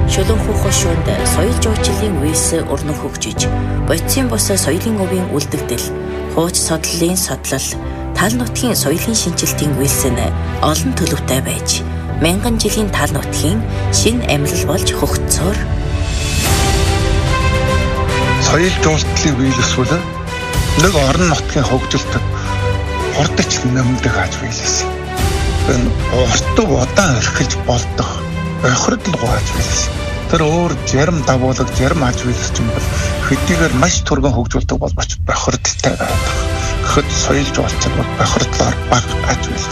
Шулуун хүүхэн шуунд соёл жуулчлалын үйлс өрнө хөгжиж, бодисын бус соёлын өвийн үлдэгдэл, хууч содлолын содлол, тал нутгийн соёлын шинжилтийн үйлс нь олон төлөвтэй байж, мянган жилийн тал нутгийн шинэ амьлал болж хөгжсөөр. Соёл жуулчлалын үйл эсвэл нэг орон нутгийн хөгжилд хурдч нэмдэг аж үйлс. Энэ уртг удаан орхиж болдох охирдол аж үйлс. Тэр өөр зарим дагуулга зарим аж үйлс ч юм бол хэдийгээр маш түргэн хөгжүүлдэг боловч бохирдолтой байдаг. Гэхэд соёл жуулчлал бол бохирдлоор бага аж үйлс.